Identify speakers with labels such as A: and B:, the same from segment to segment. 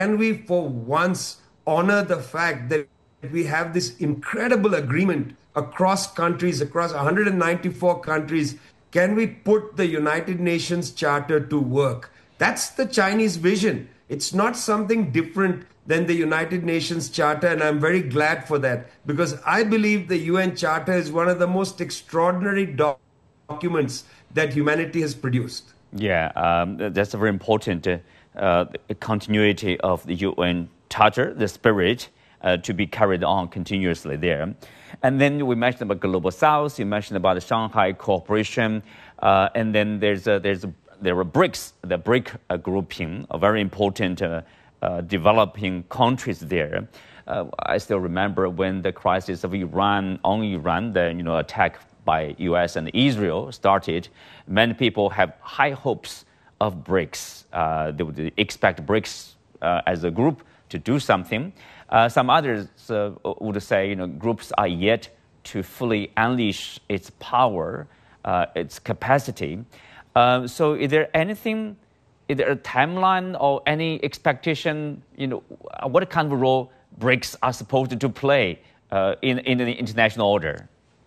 A: can we for once honor the fact that we have this incredible agreement across countries, across 194 countries? Can we put the United Nations Charter to work? That's the Chinese vision. It's not something different than the United Nations Charter, and I'm very glad for that because I believe the UN Charter is one of the most extraordinary documents that humanity has produced.
B: Yeah, that's a very important continuity of the UN Charter, the spirit to be carried on continuously there. And then we mentioned about Global South, you mentioned about the Shanghai Cooperation, and then there are BRICS, the BRIC grouping, a very important developing countries there. I still remember when the crisis of Iran, the attack by U.S. and Israel started, many people have high hopes of BRICS. They would expect BRICS as a group to do something. Some others would say, groups are yet to fully unleash its power, its capacity. So is there anything, is there a timeline or any expectation, what kind of role BRICS are supposed to play in the international order?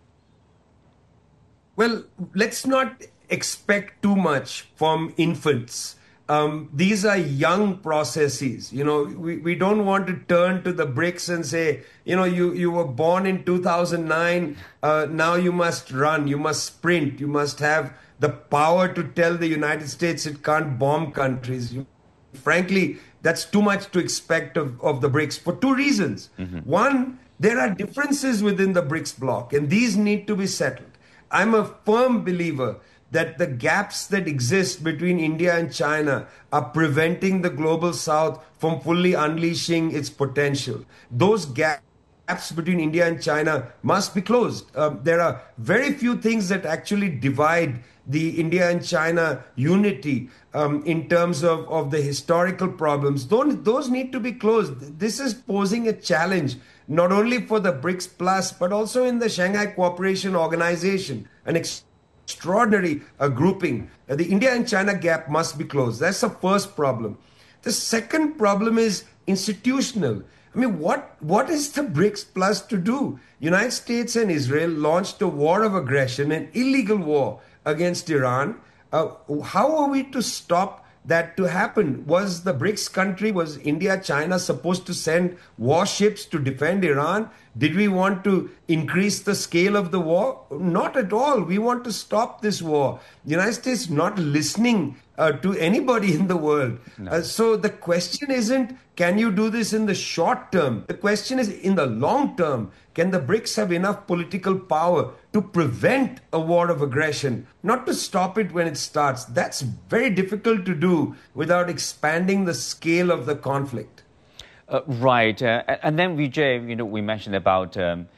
A: Well, let's not expect too much from infants. These are young processes. We don't want to turn to the BRICS and say, you were born in 2009, now you must run, you must sprint, you must have the power to tell the United States it can't bomb countries. Frankly, that's too much to expect of the BRICS for two reasons. Mm-hmm. One, there are differences within the BRICS bloc, and these need to be settled. I'm a firm believer that the gaps that exist between India and China are preventing the Global South from fully unleashing its potential. Those gaps between India and China must be closed. There are very few things that actually divide the India and China unity in terms of the historical problems. Those need to be closed. This is posing a challenge not only for the BRICS Plus, but also in the Shanghai Cooperation Organization, an extraordinary grouping. The India and China gap must be closed. That's the first problem. The second problem is institutional. I mean, what is the BRICS Plus to do? United States and Israel launched a war of aggression, an illegal war against Iran. How are we to stop that to happen? Was the BRICS country, was India, China supposed to send warships to defend Iran? Did we want to increase the scale of the war? Not at all. We want to stop this war. The United States is not listening to anybody in the world. No. So the question isn't, can you do this in the short term? The question is, in the long term, can the BRICS have enough political power to prevent a war of aggression, not to stop it when it starts? That's very difficult to do without expanding the scale of the conflict.
B: Right. And then, Vijay, we mentioned about,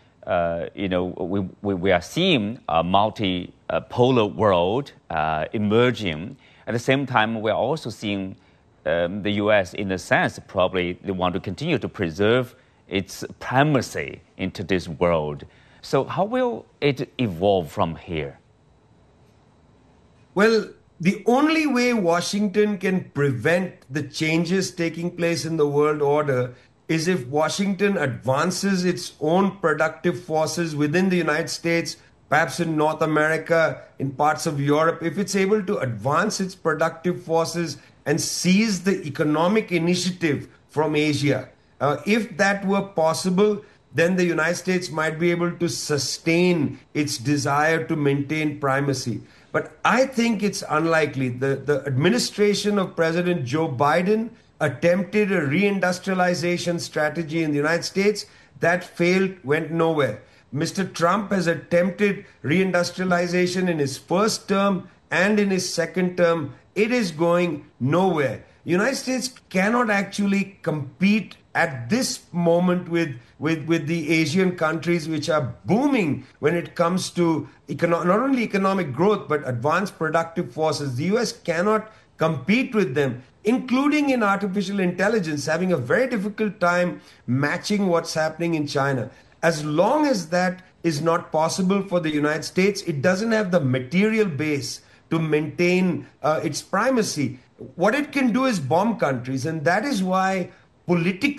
B: we are seeing a multipolar world emerging. At the same time, we are also seeing the U.S., in a sense, probably they want to continue to preserve its primacy into this world. So how will it evolve from here?
A: Well, the only way Washington can prevent the changes taking place in the world order is if Washington advances its own productive forces within the United States, perhaps in North America, in parts of Europe. If it's able to advance its productive forces and seize the economic initiative from Asia, if that were possible, then the United States might be able to sustain its desire to maintain primacy. But I think it's unlikely. The administration of President Joe Biden attempted a reindustrialization strategy in the United States. That failed, went nowhere. Mr. Trump has attempted reindustrialization in his first term and in his second term. It is going nowhere. The United States cannot actually compete at this moment with the Asian countries, which are booming when it comes to not only economic growth, but advanced productive forces. The US cannot compete with them, including in artificial intelligence, having a very difficult time matching what's happening in China. As long as that is not possible for the United States, it doesn't have the material base to maintain its primacy. What it can do is bomb countries, and that is why political